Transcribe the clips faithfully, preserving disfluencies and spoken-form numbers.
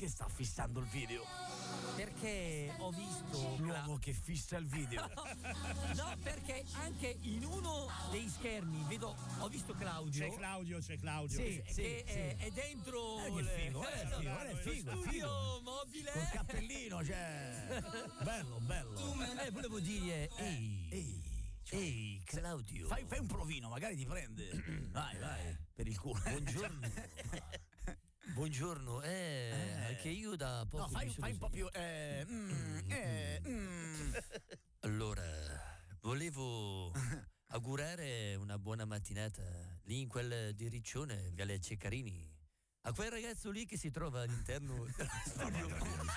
perché sta fissando il video? Perché ho visto l'uomo che fissa il video. No, perché anche in uno dei schermi vedo, ho visto Claudio. C'è Claudio, c'è Claudio. Sì, sì, che sì. È, è dentro Eh, che le- figo, eh, figo, no, eh, lo figo, studio figo. mobile. Col cappellino, cioè. Bello, bello. Eh, volevo dire, ehi, Ehi, ehi, Claudio. fai, fai un provino, magari ti prende. Vai, vai, per il culo. Buongiorno. Buongiorno, eh, Eh. anche io da poco No, fai, mi sono fai un po' più. svegliato. Eh, mm, eh, mm. Allora, volevo augurare una buona mattinata lì in quel di Riccione, Viale Ceccarini, a quel ragazzo lì che si trova all'interno dello studio.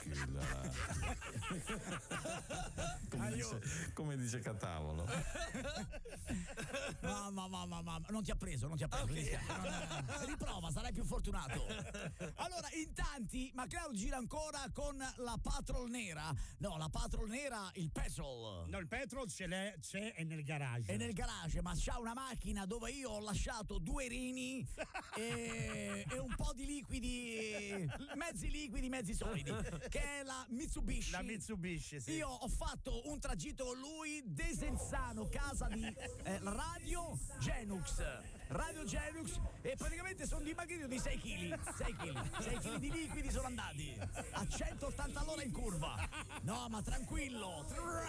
Come dice, come dice Catavolo. Mamma, mamma, mamma, non ti ha preso, non ti ha preso. Ok. mi dispiace, non- riprova, sarai più fortunato. Allora, in tanti, ma Claudio gira ancora con la Patrol nera. No, la Patrol nera, il Petrol. No, il petrol ce l'è, c'è, è nel garage. È nel garage, ma c'ha una macchina dove io ho lasciato due rini e, e un po' di liquidi, mezzi liquidi, mezzi solidi, che è la Mitsubishi. La Mitsubishi, sì. Io ho fatto un tragitto con lui, Desenzano, casa di eh, Radio Genux. Radio Genux, e praticamente sono dimagrito di sei chili. sei chili. sei chili di liquidi sono andati a centottanta all'ora in curva. No, ma tranquillo.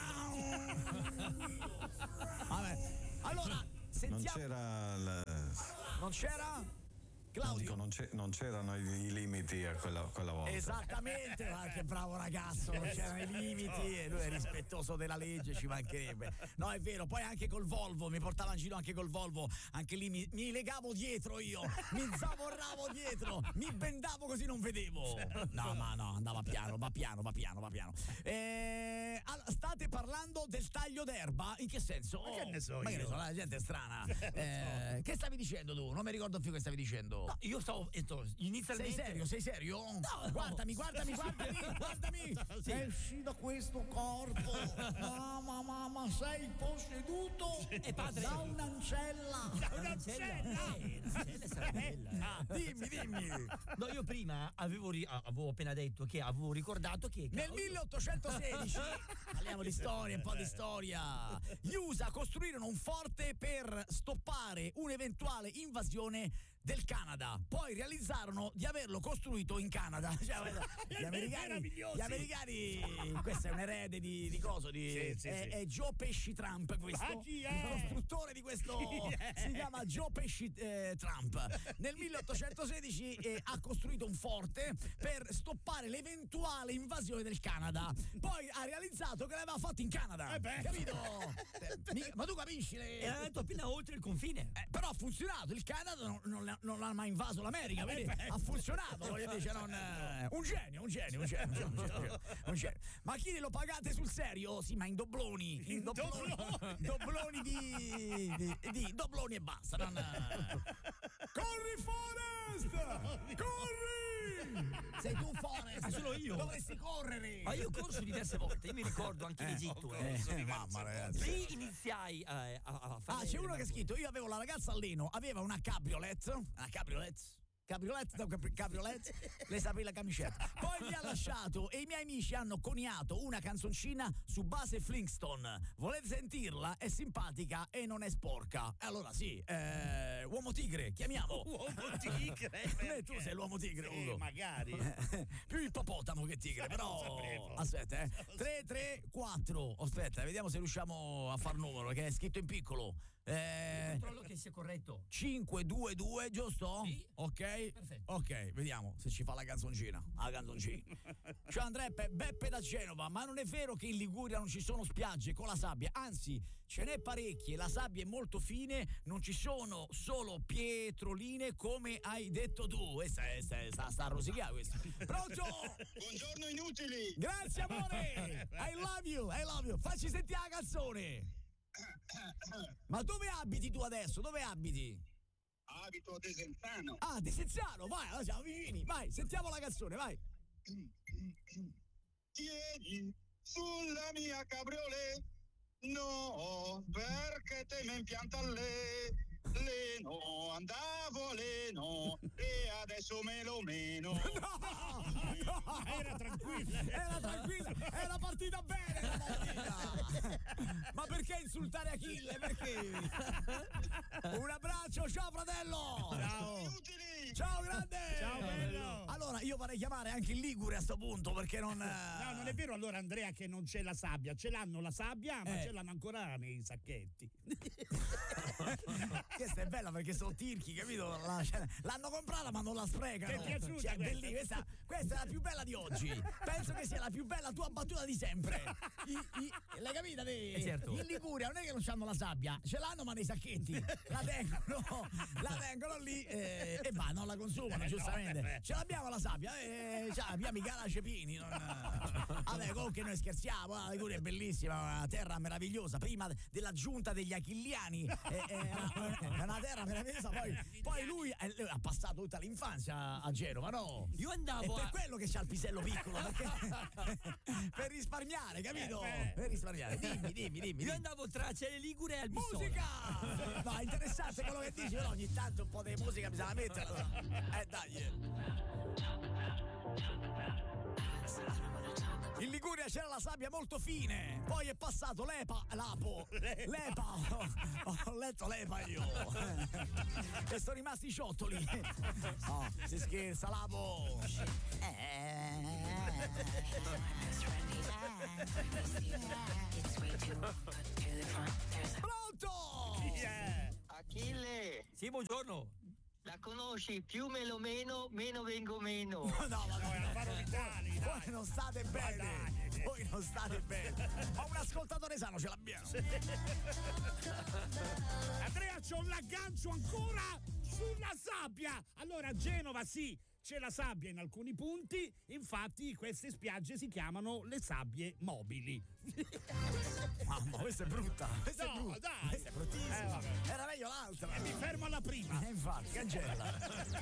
Vabbè. Allora, Non sentiamo. c'era il- Non c'era? no, Claudio. dico, non, c'è- non c'erano i, i limiti a quella, quella volta. Esattamente, ma che bravo ragazzo, non c'erano i limiti e lui è rispettoso della legge, ci mancherebbe. No, è vero, poi anche col Volvo, mi portava in giro anche col Volvo, anche lì mi, mi legavo dietro io, mi zavorravo dietro, mi bendavo così non vedevo. No, ma no, andava piano, va piano, va piano, va piano. Eh, allora, state parlando del taglio d'erba? In che senso? Ma che ne so Ma che io? ne so, la gente è strana. Eh, che stavi dicendo tu? Non mi ricordo più che stavi dicendo. No, io stavo, sto- inizialmente... Sei serio? Sei serio? No, guardami, no. guardami, guardami, guardami. Sì. Esci da questo corpo. Mamma, mamma, sei posseduto E padre- da un'ancella. Un'ancella? Eh, un'ancella sarà bella. Ah, dimmi, dimmi. No, io prima avevo, ri- avevo appena detto che avevo ricordato che Nel milleottocentosedici, parliamo di storia, un po' di storia. Gli U S A costruirono un forte per stoppare un'eventuale invasione del Canada. Poi realizzarono di averlo costruito in Canada. Cioè, gli americani, Meravigliosi. gli americani, questo è un erede di, di coso, di, Sì, sì, è, sì. è Joe Pesci Trump questo. Ah, chi è? Il costruttore di questo Chi è? si chiama Joe Pesci eh, Trump. Nel milleottocentosedici eh, ha costruito un forte per stoppare l'eventuale invasione del Canada. Poi ha realizzato che l'aveva fatto in Canada. Eh beh. Capito? Eh, mi- ma tu capisci? Le... era andato appena oltre il confine. Eh, però ha funzionato, il Canada non, non, l'ha- non l'ha mai invaso l'America, quindi beh. ha funzionato, voglio dire, cioè non, eh, un genio, un genio, un genio, un genio, un genio, un genio. Ma chi lo pagate sul serio? Sì, ma in dobloni, in dobloni, dobloni di, di, di dobloni e basta. Non... Corri Forest! Corri! Sei tu Forest! Ah, sono io? Dovresti correre! Ma io ho corso diverse volte, io mi ricordo anche in Egitto. eh. Eh, mamma ragazzi. Lì iniziai a, a, a fare. Ah, c'è uno che ha scritto: io avevo la ragazza all'Eno, aveva una cabriolet, una cabriolet, cabriolet, no, capri- cabriolet, le sapevi la camicetta. Poi mi ha lasciato e i miei amici hanno coniato una canzoncina su base Flintstone. Volete sentirla? È simpatica e non è sporca. E allora sì, eh, uomo tigre, chiamiamo. Uomo tigre. Eh, tu sei l'uomo tigre, Sì, Ugo. magari. Più ippopotamo che tigre, però sapevo. aspetta, eh. tre tre quattro. Aspetta, vediamo se riusciamo a far numero, che è scritto in piccolo. Eh, Controllo che sia corretto. cinque due due, giusto? Sì. Ok. Perfetto. Ok, vediamo se ci fa la canzoncina. La canzoncina. Ciao Andrea, Be- Beppe da Genova, ma non è vero che in Liguria non ci sono spiagge con la sabbia, anzi ce n'è parecchie, la sabbia è molto fine, non ci sono solo pietroline come hai detto tu. Questa è sta, sta, sta a rosicare questa. Pronto? Buongiorno inutili! Grazie amore! I love you, I love you. Facci sentire la canzone. Ma dove abiti tu adesso? Dove abiti? Abito a Desenzano. Ah, di Siziano, vai, allora siamo vicini, vai, sentiamo la canzone, vai. Tieni sulla mia cabriolet. No, perché te mi impianta lei. Leno, andavo leno e adesso me lo meno. No, Era tranquilla. era tranquilla, era partita bene la partita. Ma perché insultare Achille? Perché? Un abbraccio, ciao fratello. Ciao. Inutili! Ciao grande. Ciao bello. Allora io vorrei chiamare anche il Ligure a sto punto perché non. No, non è vero allora Andrea che non c'è la sabbia, ce l'hanno la sabbia ma Eh. ce l'hanno ancora nei sacchetti. Questa è bella perché sono tirchi, capito? La- cioè, l'hanno comprata ma non la sprecano. Ti è piaciuta Cioè, questa? bellissima. Questa, questa è la più bella di oggi. Penso che sia la più bella tua battuta di sempre. I, i, l'hai capita te? Eh, certo. In Liguria non è che non hanno la sabbia, ce l'hanno ma nei sacchetti. La tengono, la tengono lì eh, e va, non la consumano, Eh, giustamente. no, eh. Ce l'abbiamo la sabbia, eh, cioè, abbiamo i calacepini. Non... Vabbè, comunque noi scherziamo, la Liguria è bellissima, una terra meravigliosa. Prima della giunta degli achilliani, eh, eh, è una terra meravigliosa. Poi, poi lui eh, lui ha passato tutta l'infanzia a Genova, no? Io È andavo per a... quello che c'ha il pisello piccolo, perché per risparmiare, capito? Eh, beh. Per risparmiare. Dimmi, dimmi, dimmi. Io dimmi. andavo tra Celle Ligure e Albissola. Musica! No, è interessante quello che dici, però ogni tanto un po' di musica bisogna metterla. Eh dai. In Liguria c'era la sabbia molto fine, poi è passato l'Epa, l'Apo, l'Epa, ho, ho letto l'Epa io, e sono rimasti ciottoli. No, si scherza, l'Apo. Pronto? Yeah. Achille, Sì, buongiorno. la conosci? Più me lo meno, meno vengo meno. No, no, No, è Alvaro Vitali, voi dai. non state bene, dai. voi non state bene. Ho un ascoltatore sano, ce l'abbiamo. Andrea, c'ho l'aggancio ancora sulla sabbia. Allora, Genova sì, c'è la sabbia in alcuni punti, infatti queste spiagge si chiamano le sabbie mobili. Mamma, questa è brutta. Questa No, è brutta. dai. Questa è bruttissima. Eh, vabbè. Era meglio l'altra. Mi fermo alla prima. Eh, infatti, cancella.